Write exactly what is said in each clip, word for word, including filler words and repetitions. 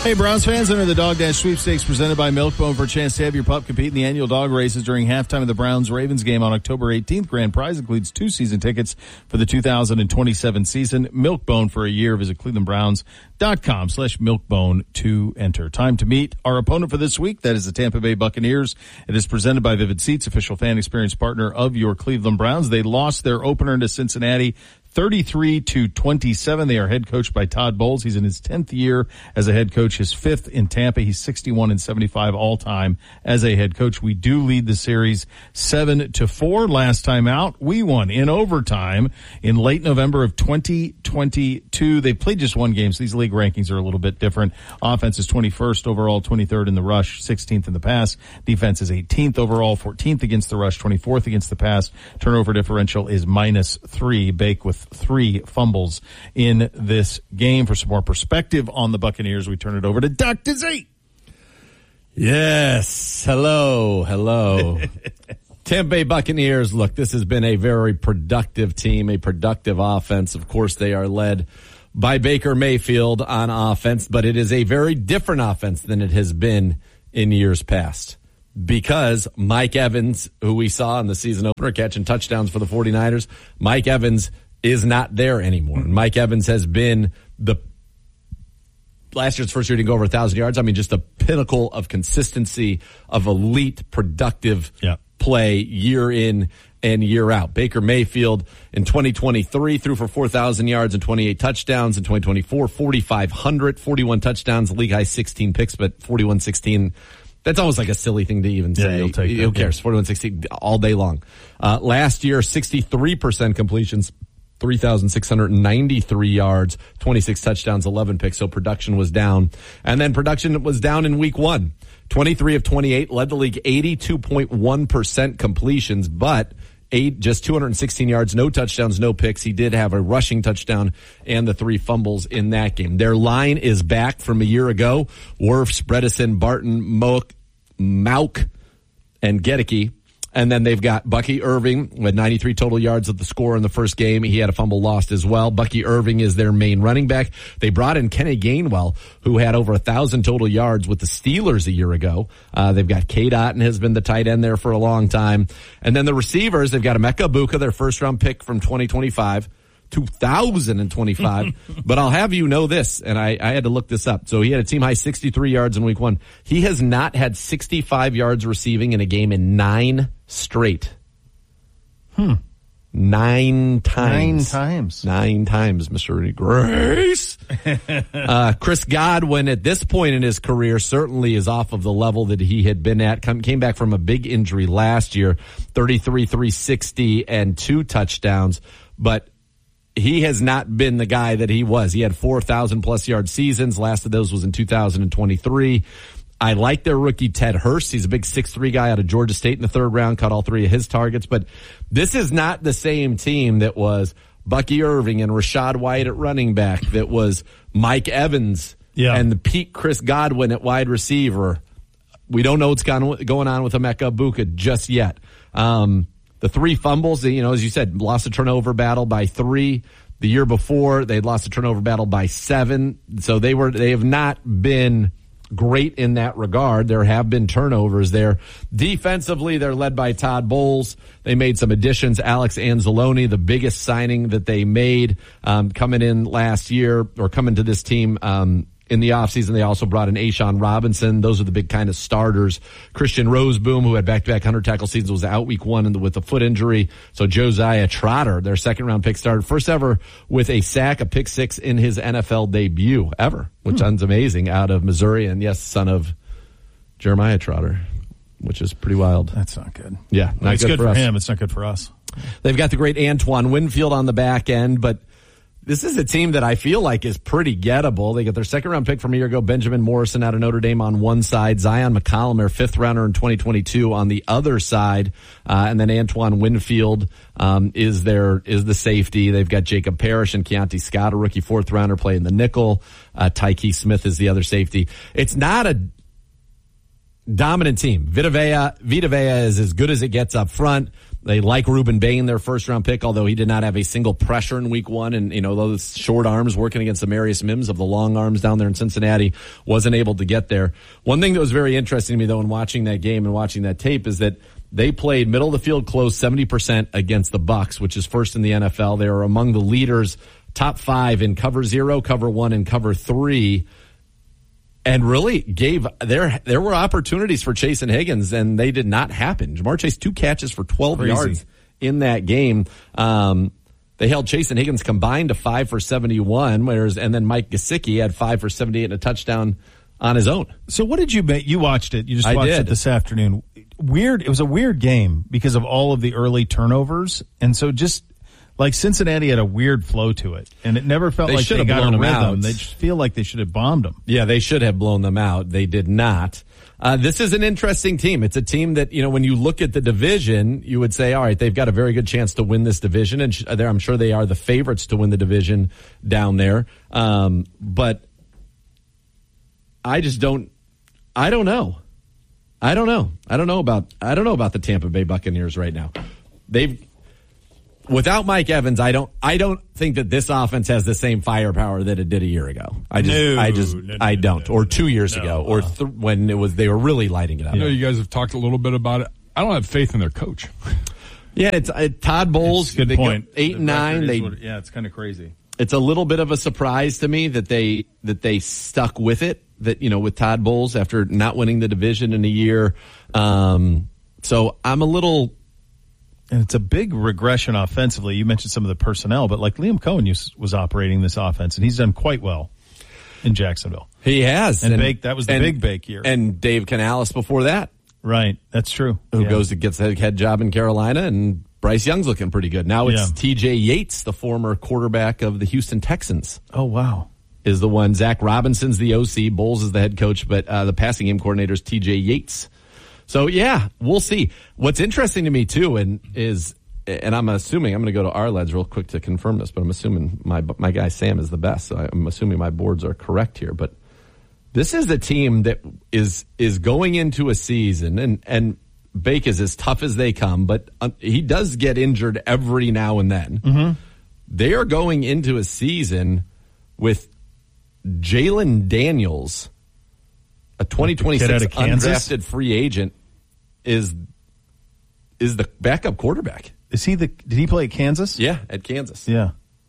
Hey, Browns fans, enter the Dog Dash Sweepstakes presented by Milk-Bone for a chance to have your pup compete in the annual dog races during halftime of the Browns-Ravens game on October eighteenth. Grand prize includes two season tickets for the two thousand twenty-seven season. Milk-Bone for a year. Visit clevelandbrowns.com slash Milk-Bone to enter. Time to meet our opponent for this week. That is the Tampa Bay Buccaneers. It is presented by Vivid Seats, official fan experience partner of your Cleveland Browns. They lost their opener to Cincinnati thirty-three to twenty-seven. They are head coached by Todd Bowles. He's in his tenth year as a head coach, his fifth in Tampa. He's sixty-one and seventy-five all time as a head coach. We do lead the series seven to four. Last time out, we won in overtime in late November of twenty twenty-two. They played just one game, so these league rankings are a little bit different. Offense is twenty-first overall, twenty-third in the rush, sixteenth in the pass. Defense is eighteenth overall, fourteenth against the rush, twenty-fourth against the pass. Turnover differential is minus three. Bake with three fumbles in this game. For some more perspective on the Buccaneers, we turn it over to Doctor Z. Yes. Hello. Hello. Tampa Bay Buccaneers. Look, this has been a very productive team, a productive offense. Of course, they are led by Baker Mayfield on offense, but it is a very different offense than it has been in years past. Because Mike Evans, who we saw in the season opener catching touchdowns for the 49ers, Mike Evans is not there anymore. Mike Evans has been the last year's first year to go over a thousand yards. I mean, just a pinnacle of consistency, of elite, productive yeah. play year in and year out. Baker Mayfield in twenty twenty-three threw for four thousand yards and twenty-eight touchdowns. In twenty twenty-four, forty-five hundred, forty-one touchdowns, league high sixteen picks, but forty-one sixteen. That's almost like a silly thing to even say. Yeah, you'll take Who cares? forty-one sixteen all day long. Uh, last year, sixty-three percent completions, three thousand six hundred ninety-three yards, twenty-six touchdowns, eleven picks. So production was down. And then production was down in week one. twenty-three of twenty-eight, led the league, eighty-two point one percent completions, but eight, just two hundred sixteen yards, no touchdowns, no picks. He did have a rushing touchdown and the three fumbles in that game. Their line is back from a year ago. Wirfs, Bredesen, Barton, Moak, Mauk, and Gedeke. And then they've got Bucky Irving with ninety-three total yards at the score in the first game. He had a fumble lost as well. Bucky Irving is their main running back. They brought in Kenny Gainwell, who had over a thousand total yards with the Steelers a year ago. Uh, they've got Cade Otton has been the tight end there for a long time. And then the receivers, they've got Emeka Egbuka, their first round pick from twenty twenty-five. two thousand twenty-five. But I'll have you know this, and I, I had to look this up. So he had a team high sixty-three yards in week one. He has not had sixty-five yards receiving in a game in nine straight. Hmm. Nine times. Nine times. Nine times, Mister Rudy Grace. uh, Chris Godwin, at this point in his career, certainly is off of the level that he had been at. Come, came back from a big injury last year, thirty-three, three sixty, and two touchdowns. But he has not been the guy that he was. He had four thousand plus yard seasons. Last of those was in two thousand twenty-three. I like their rookie Ted Hurst. He's a big six three guy out of Georgia State in the third round, caught all three of his targets. But this is not the same team that was Bucky Irving and Rachaad White at running back, that was Mike Evans yeah. and the peak Chris Godwin at wide receiver. We don't know what's going on with Emeka Egbuka just yet. Um, The three fumbles, you know, as you said, lost a turnover battle by three. The year before, they'd lost a turnover battle by seven. So they were, they have not been great in that regard. There have been turnovers there. Defensively, they're led by Todd Bowles. They made some additions. Alex Anzalone, the biggest signing that they made, um, coming in last year, or coming to this team, um, in the offseason. They also brought in Ashawn Robinson. Those are the big kind of starters. Christian Roseboom, who had back-to-back one hundred tackle seasons, was out week one with a foot injury. So Josiah Trotter, their second-round pick, started first ever with a sack, a pick six in his N F L debut ever, which sounds hmm. amazing, out of Missouri. And, yes, son of Jeremiah Trotter, which is pretty wild. That's not good. Yeah, not well, it's good, good for, for us. him. It's not good for us. They've got the great Antoine Winfield on the back end, but this is a team that I feel like is pretty gettable. They got their second round pick from a year ago, Benjamin Morrison out of Notre Dame on one side, Zion McCollum, their fifth rounder in twenty twenty-two on the other side, uh, and then Antoine Winfield um, is their is the safety. They've got Jacob Parrish and Keontae Scott, a rookie fourth rounder, playing the nickel. Uh, Tyke Smith is the other safety. It's not a dominant team. Vita Vea, Vita Vea is as good as it gets up front. They like Ruben Bain, their first-round pick, although he did not have a single pressure in week one. And, you know, those short arms working against Amarius Mims of the long arms down there in Cincinnati wasn't able to get there. One thing that was very interesting to me, though, in watching that game and watching that tape is that they played middle of the field close seventy percent against the Bucs, which is first in the N F L. They are among the leaders, top five in cover zero, cover one, and cover three. And really gave there there were opportunities for Chase and Higgins, and they did not happen. Ja'Marr Chase, two catches for twelve Crazy. yards in that game. Um, they held Chase and Higgins combined to five for seventy-one, whereas and then Mike Gesicki had five for seventy-eight and a touchdown on his own. So what did you make? You watched it. You just I watched did. it this afternoon. Weird. It was a weird game because of all of the early turnovers, and so just. Like Cincinnati had a weird flow to it, and it never felt They like should they have got blown a them rhythm. out. They just feel like they should have bombed them. Yeah, they should have blown them out. They did not. Uh, this is an interesting team. It's a team that, you know, when you look at the division, you would say, all right, they've got a very good chance to win this division, and sh- I'm sure they are the favorites to win the division down there. Um, but I just don't. I don't know. I don't know. I don't know about. I don't know about the Tampa Bay Buccaneers right now. They've. Without Mike Evans, I don't. I don't think that this offense has the same firepower that it did a year ago. I just. No, I just. no, no, I don't. no, or two years no, ago, uh, or th- when it was they were really lighting it up. I know you guys have talked a little bit about it. I don't have faith in their coach. Yeah, it's uh, Todd Bowles. It's a good they point. Eight The and nine. They. what, yeah, it's kind of crazy. It's a little bit of a surprise to me that they that they stuck with it. That you know, with Todd Bowles after not winning the division in a year. Um, so I'm a little. And it's a big regression offensively. You mentioned some of the personnel, but like Liam Cohen used, was operating this offense, and he's done quite well in Jacksonville. He has. And, and Bake, that was the and, big Bake year. And Dave Canales before that. Right, that's true. Who yeah. goes to gets the head job in Carolina, and Bryce Young's looking pretty good. Now it's Yeah. T J Yates, the former quarterback of the Houston Texans. Oh, wow. Is the one. Zach Robinson's the O C, Bowles is the head coach, but uh, the passing game coordinator is T J Yates. So, yeah, we'll see. What's interesting to me, too, and is, and I'm assuming, I'm going to go to our L E D S real quick to confirm this, but I'm assuming my my guy Sam is the best, so I'm assuming my boards are correct here. But this is a team that is is going into a season, and, and Bake is as tough as they come, but uh, he does get injured every now and then. Mm-hmm. They are going into a season with Jalen Daniels, a twenty twenty-six undrafted free agent, is is the backup quarterback. Is he the? Did he play at Kansas? Yeah, at Kansas. Yeah.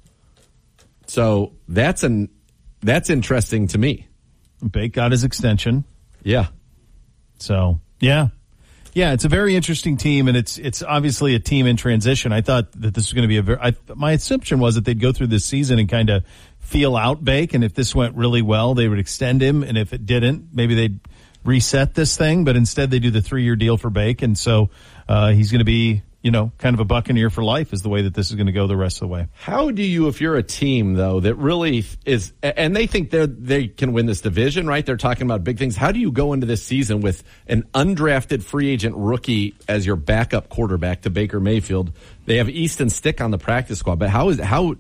So that's an that's interesting to me. Bake got his extension. Yeah. So yeah, yeah, it's a very interesting team, and it's it's obviously a team in transition. I thought that this was going to be a very. I, my assumption was that they'd go through this season and kind of feel out Bake, and if this went really well, they would extend him, and if it didn't, maybe they'd reset this thing. But instead, they do the three year deal for Bake, and so uh, he's going to be, you know, kind of a Buccaneer for life is the way that this is going to go the rest of the way. How do you, if you're a team, though, that really is, and they think they they can win this division, right? They're talking about big things. How do you go into this season with an undrafted free agent rookie as your backup quarterback to Baker Mayfield? They have Easton Stick on the practice squad, but how is how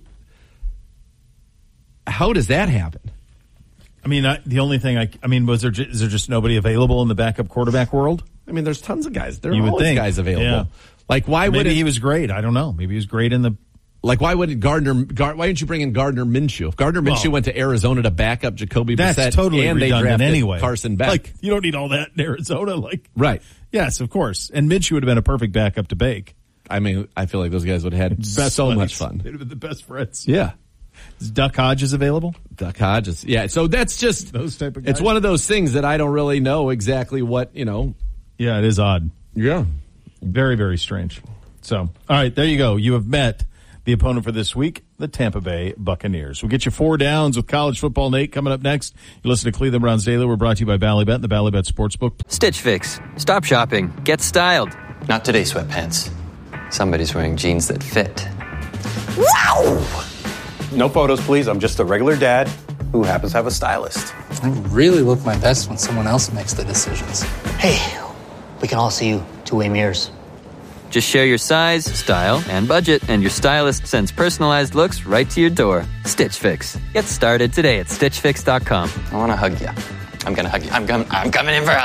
how does that happen? I mean, I, the only thing I, I mean, was there ju- is there just nobody available in the backup quarterback world? I mean, there's tons of guys. There are You would always think. guys available. Yeah. Like, why would Maybe it, he was great. I don't know. Maybe he was great in the. Like, why would Gardner? Gar, why didn't you bring in Gardner Minshew? If Gardner Minshew Well, went to Arizona to back up Jacoby That's Brissett, totally and they redundant drafted anyway. Carson Beck. Like, you don't need all that in Arizona. Like, right. yes, of course. And Minshew would have been a perfect backup to Bake. I mean, I feel like those guys would have had Best so buddies. much fun. They'd have been the best friends. Yeah. Is Duck Hodges available? Duck Hodges. Yeah. So that's just Those type of guys. It's one of those things that I don't really know exactly what, you know. Yeah, it is odd. Yeah. Very, very strange. So, all right, there you go. You have met the opponent for this week, the Tampa Bay Buccaneers. We'll get you four downs with college football. Nate, coming up next. You listen to Cleveland Browns Daily. We're brought to you by Ballybet and the Ballybet Sportsbook. Stitch Fix. Stop shopping. Get styled. Not today, sweatpants. Somebody's wearing jeans that fit. Wow! No photos, please. I'm just a regular dad who happens to have a stylist. I really look my best when someone else makes the decisions. Hey, we can all see you two-way mirrors. Just share your size, style, and budget, and your stylist sends personalized looks right to your door. Stitch Fix. Get started today at stitch fix dot com. I want to hug you. I'm going to hug you. I'm, com- I'm coming in for a hug.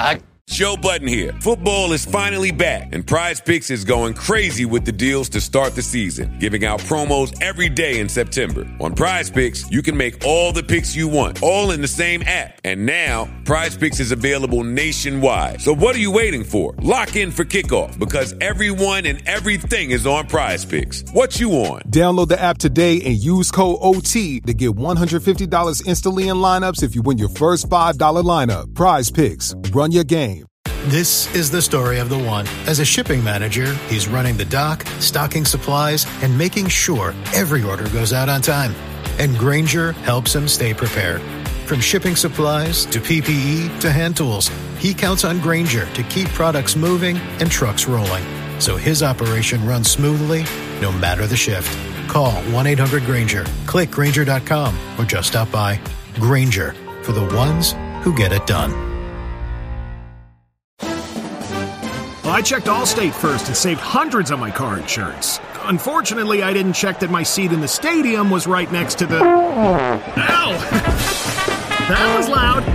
Joe Budden here. Football is finally back, and Prize Picks is going crazy with the deals to start the season, giving out promos every day in September. On Prize Picks, you can make all the picks you want, all in the same app. And now, Prize Picks is available nationwide. So what are you waiting for? Lock in for kickoff, because everyone and everything is on Prize Picks. What you on? Download the app today and use code O T to get one hundred fifty dollars instantly in lineups if you win your first five dollars lineup. Prize Picks. Run your game. This is the story of the one. As a shipping manager, he's running the dock, stocking supplies, and making sure every order goes out on time. And Grainger helps him stay prepared. From shipping supplies to P P E to hand tools, he counts on Grainger to keep products moving and trucks rolling, so his operation runs smoothly no matter the shift. Call one eight hundred Grainger, click Grainger dot com, or just stop by. Grainger, for the ones who get it done. Well, I checked Allstate first and saved hundreds on my car insurance. Unfortunately, I didn't check that my seat in the stadium was right next to the... Ow! That was loud.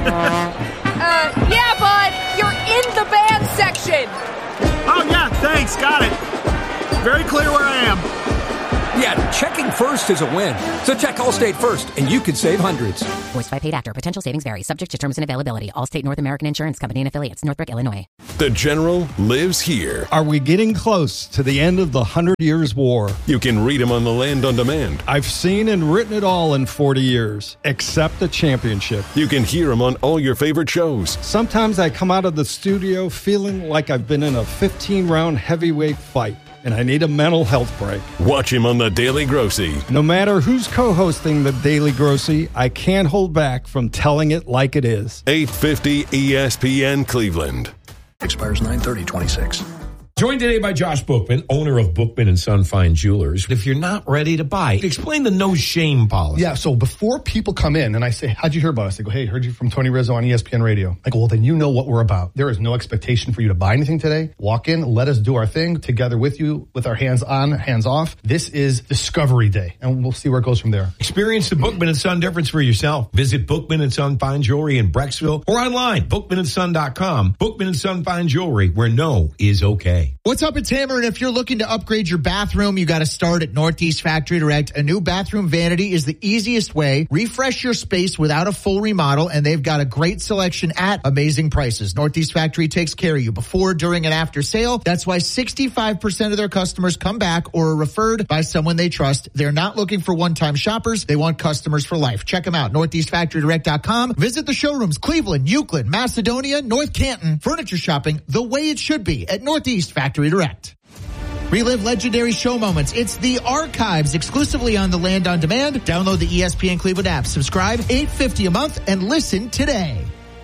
uh, yeah, bud. You're in the band section. Oh, yeah, thanks. Got it. Very clear where I am. Yeah, checking first is a win. So check Allstate first, and you could save hundreds. Voiced by paid actor. Potential savings vary. Subject to terms and availability. Allstate North American Insurance Company and affiliates. Northbrook, Illinois. The General lives here. Are we getting close to the end of the Hundred Years' War? You can read him on the Land on Demand. I've seen and written it all in forty years, except the championship. You can hear him on all your favorite shows. Sometimes I come out of the studio feeling like I've been in a fifteen-round heavyweight fight, and I need a mental health break. Watch him on The Daily Grossy. No matter who's co-hosting The Daily Grossy, I can't hold back from telling it like it is. eight fifty E S P N Cleveland. Expires nine thirty twenty-six. Joined today by Josh Bookman, owner of Bookman and Son Fine Jewelers. If you're not ready to buy, explain the no shame policy. Yeah, so before people come in and I say, how'd you hear about us? They go, hey, heard you from Tony Rizzo on E S P N Radio. I go, well, then you know what we're about. There is no expectation for you to buy anything today. Walk in, let us do our thing together with you, with our hands on, hands off. This is Discovery Day, and we'll see where it goes from there. Experience the Bookman and Son difference for yourself. Visit Bookman and Son Fine Jewelry in Brecksville or online, bookman and son dot com. Bookman and Son Fine Jewelry, where no is okay. What's up, it's Hammer, and if you're looking to upgrade your bathroom, you got to start at Northeast Factory Direct. A new bathroom vanity is the easiest way. Refresh your space without a full remodel, and they've got a great selection at amazing prices. Northeast Factory takes care of you before, during, and after sale. That's why sixty-five percent of their customers come back or are referred by someone they trust. They're not looking for one-time shoppers. They want customers for life. Check them out, northeast factory direct dot com. Visit the showrooms, Cleveland, Euclid, Macedonia, North Canton. Furniture shopping the way it should be at Northeast Factory Direct. Relive legendary show moments. It's the archives exclusively on the Land on Demand. Download the E S P N Cleveland app. Subscribe, eight fifty a month, and listen today.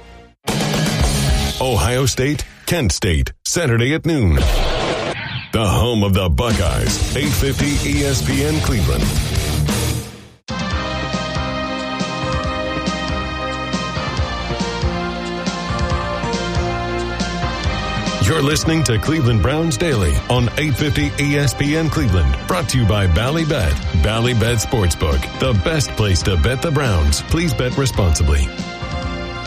Ohio State, Kent State, Saturday at noon. The home of the Buckeyes, eight fifty E S P N Cleveland. You're listening to Cleveland Browns Daily on eight fifty E S P N Cleveland. Brought to you by Ballybet. Ballybet Sportsbook, the best place to bet the Browns. Please bet responsibly.